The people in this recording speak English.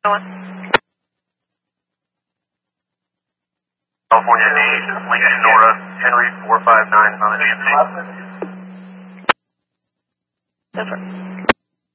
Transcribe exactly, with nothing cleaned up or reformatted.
California eight, Lincoln Nora, Henry four five nine on the G M C. Over.